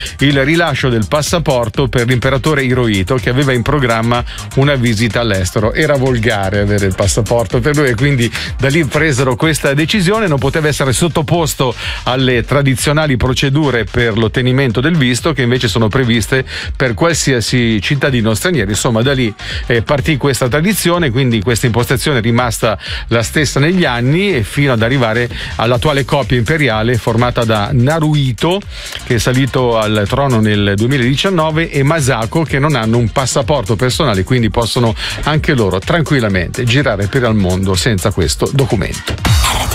il rilascio del passaporto per l'imperatore Hirohito, che aveva in programma una visita all'estero. Era volgare avere il passaporto per lui, e quindi da lì presero questa decisione. Non poteva essere sottoposto alle tradizionali procedure per l'ottenimento del visto, che invece sono previste per qualsiasi cittadino straniero. Insomma, da lì partì questa tradizione, quindi questa impostazione è rimasta la stessa negli anni, e fino ad arrivare all'attuale coppia imperiale formata da Naruhito, che è salito al trono nel 2019, e Masako, che non hanno un passaporto personale, quindi possono anche loro tranquillamente girare per il mondo senza questo documento.